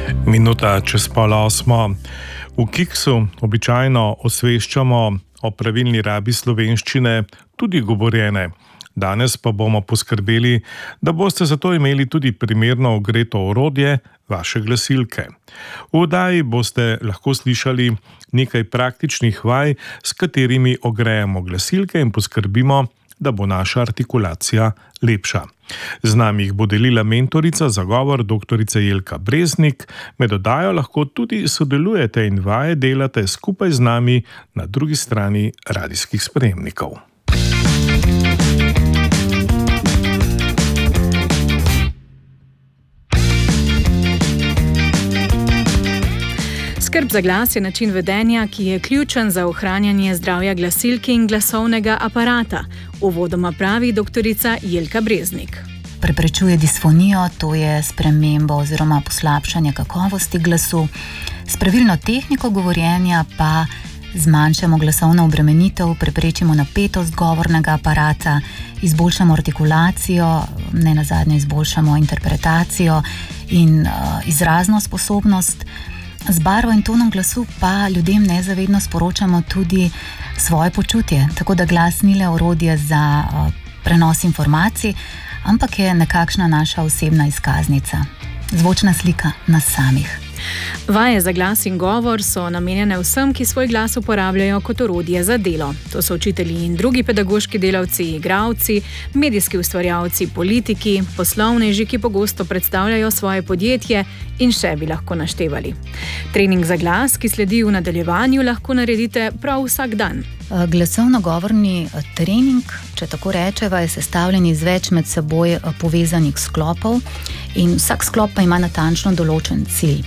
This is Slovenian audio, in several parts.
Minuta čez 7:30. V Kiksu običajno osveščamo o pravilni rabi slovenščine, tudi govorjene. Danes pa bomo poskrbeli, da boste zato imeli tudi primerno ogreto orodje, vaše glasilke. V oddaji boste lahko slišali nekaj praktičnih vaj, s katerimi ogrejemo glasilke in poskrbimo, da bo naša artikulacija lepša. Z nami jih bo delila mentorica za govor dr. Jelka Breznik. Med oddajo lahko tudi sodelujete in vaje delate skupaj z nami na drugi strani radijskih sprejemnikov. Skrb za glas je način vedenja, ki je ključen za ohranjanje zdravja glasilke in glasovnega aparata. Uvodoma pravi dr. Jelka Breznik. Preprečuje disfonijo, to je spremembo oziroma poslabšanje kakovosti glasu. S pravilno tehniko govorjenja pa zmanjšamo glasovno obremenitev, preprečimo napetost govornega aparata, izboljšamo artikulacijo, nenazadnje izboljšamo interpretacijo in izrazno sposobnost. Z barvo in tonom glasu pa ljudem nezavedno sporočamo tudi svoje počutje, tako da glas ni le orodje za prenos informacij, ampak je nekakšna naša osebna izkaznica, zvočna slika nas samih. Vaje za glas in govor so namenjene vsem, ki svoj glas uporabljajo kot orodje za delo. To so učitelji in drugi pedagoški delavci, igralci, medijski ustvarjalci, politiki, poslovneži, ki pogosto predstavljajo svoje podjetje in še bi lahko naštevali. Trening za glas, ki sledi v nadaljevanju, lahko naredite prav vsak dan. Glasovno-govorni trening, če tako rečeva, je sestavljen iz več med seboj povezanih sklopov in vsak sklop pa ima natančno določen cilj.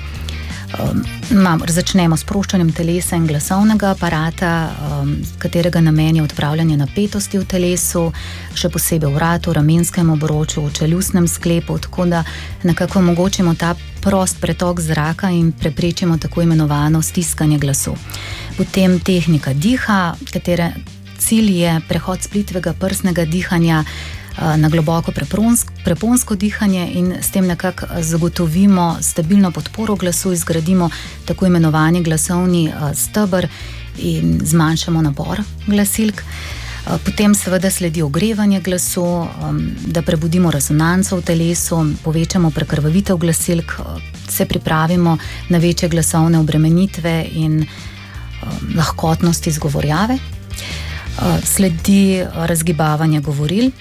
Začnemo s sproščanjem telesa in glasovnega aparata, katerega namen je odpravljanje napetosti v telesu, še posebej v vratu, ramenskem obroču, v čeljustnem sklepu, tako da nekako omogočimo ta prost pretok zraka in preprečimo tako imenovano stiskanje glasu. Potem tehnika diha, katere cilj je prehod s plitvega prsnega dihanja na globoko preponsko dihanje in s tem nekako zagotovimo stabilno podporo glasu, izgradimo tako imenovani glasovni steber in zmanjšamo napor glasilk. Potem seveda sledi ogrevanje glasu, da prebudimo rezonanco v telesu, povečamo prekrvavitev glasilk, se pripravimo na večje glasovne obremenitve in lahkotnost izgovorjave. Sledi razgibavanje govoril.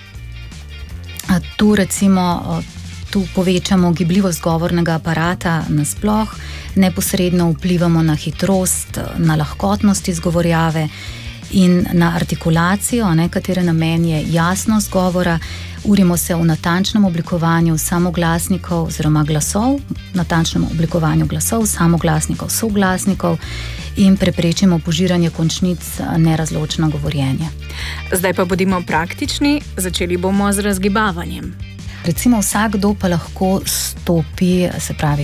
Tu povečamo gibljivost govornega aparata nasploh, neposredno vplivamo na hitrost, na lahkotnost izgovorjave in na artikulacijo, katere namen je jasnost govora. Urimo se v natančnem oblikovanju samoglasnikov oziroma glasov, natančnem oblikovanju glasov, samoglasnikov, soglasnikov in preprečimo požiranje končnic, nerazločno govorjenje. Zdaj pa bodimo praktični, začeli bomo z razgibavanjem. Recimo vsakdo pa lahko stopi, se pravi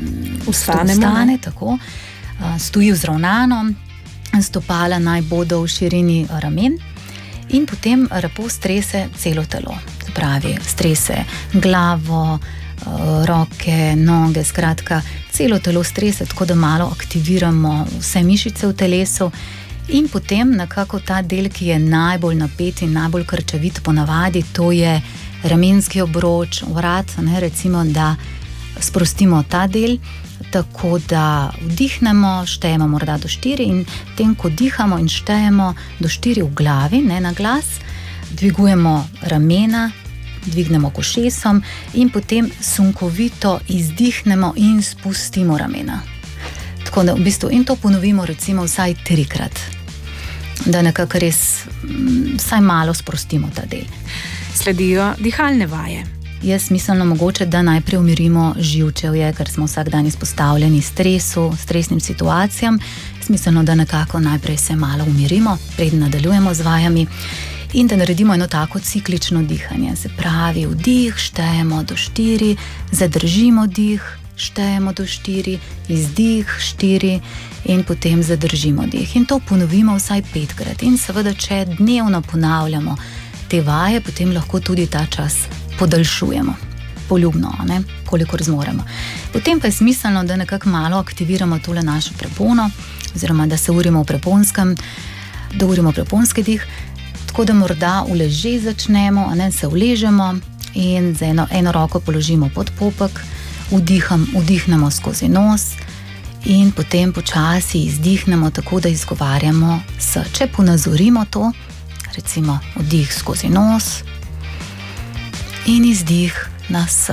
vstane, tako, stoji vzravnano, stopala naj bodo v širini ramen in potem lepo strese celo telo. Se pravi, strese glavo, roke, noge, skratka, celo telo strese, tako da malo aktiviramo vse mišice v telesu in potem nekako ta del, ki je najbolj napet in najbolj krčevit ponavadi, to je ramenski obroč, vrat, recimo, da sprostimo ta del, tako da vdihnemo, štejemo morda do 4 in tem, ko dihamo in štejemo do 4 v glavi, ne na glas, dvigujemo ramena, dvignemo k ušesom in potem sunkovito izdihnemo in spustimo ramena. Tako da v bistvu in to ponovimo recimo vsaj 3-krat, da nekako res vsaj malo sprostimo ta del. Sledijo dihalne vaje. Je smiselno mogoče, da najprej umirimo živčevje, ker smo vsak dan izpostavljeni stresu, stresnim situacijam. Smiselno, da nekako najprej se malo umirimo, preden nadaljujemo z vajami in da naredimo eno tako ciklično dihanje. Se pravi, vdih, štejemo do 4, zadržimo dih, štejemo do 4, izdih 4 in potem zadržimo dih. In to ponovimo vsaj 5-krat. In seveda, če dnevno ponavljamo te vaje, potem lahko tudi ta čas podaljšujemo. poljubno, ne, kolikor zmoremo. Potem pa je smiselno, da nekako malo aktiviramo tole našo prepono, oziroma da se urimo v preponski dih, tako da morda v leže začnemo, se uležemo in z eno roko položimo pod popek, vdihnemo skozi nos in potem počasi izdihnemo, tako da izgovarjamo s. Če ponazorimo to, recimo vdih skozi nos in izdih na s.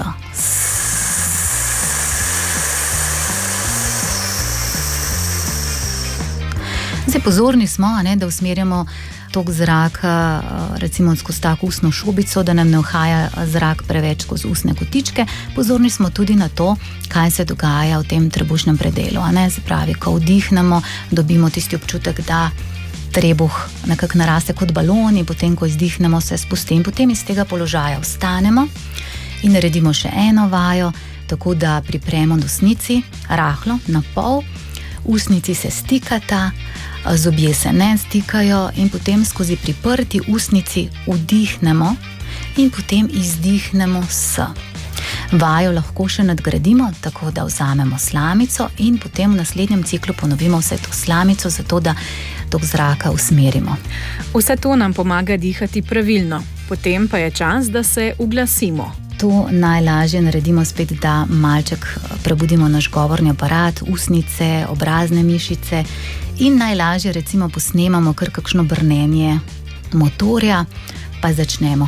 Zdaj pozorni smo, da usmerjamo tok zraka recimo skozi tako ustno šubico, da nam ne uhaja zrak preveč skozi ustne kotičke. Pozorni smo tudi na to, kaj se dogaja v tem trebušnem predelu. Se pravi, ko vdihnemo, dobimo tisti občutek, da trebuh nekako naraste kot balon in potem, ko izdihnemo, se spusti in potem iz tega položaja vstanemo in naredimo še eno vajo, tako da pripremo nosnici rahlo na pol, ustnici se stikata, zobje se ne stikajo in potem skozi priprti ustnici vdihnemo in potem izdihnemo s. Vajo lahko še nadgradimo, tako da vzamemo slamico in potem v naslednjem ciklu ponovimo vse to slamico, zato da tok zraka usmerimo. Vse to nam pomaga dihati pravilno, potem pa je čas, da se uglasimo. To najlažje naredimo spet, da malček prebudimo naš govorni aparat, ustnice, obrazne mišice in najlažje recimo posnemamo kar kakšno brnenje motorja, pa začnemo.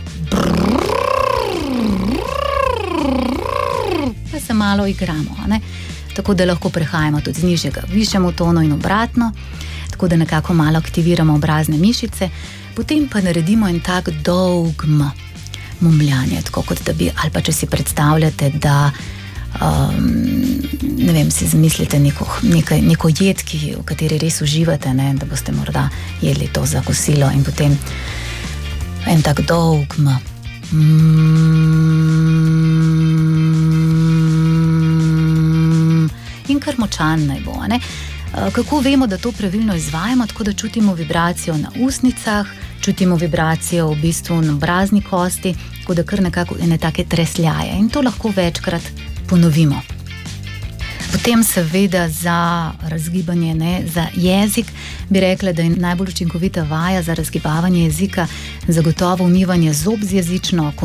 Pa se malo igramo, tako da lahko prehajamo tudi z nižjega v višjemu tonu in obratno, tako da nekako malo aktiviramo obrazne mišice, potem pa naredimo en tak dolg mumljanje, tako kot da bi, ali pa če si predstavljate, da si zamislite neko jed, v kateri res uživate, da boste morda jedli to za kosilo in potem en tak dolg in kar močan naj bo. Kako vemo, da to pravilno izvajamo? Tako da čutimo vibracijo na ustnicah, čutimo vibracijo v bistvu na obrazni kosti, tako da kar nekako ene take tresljaje in to lahko večkrat ponovimo. Potem seveda za razgibanje, za jezik bi rekla, da je najbolj učinkovita vaja za razgibavanje jezika zagotovo umivanje zob z jezično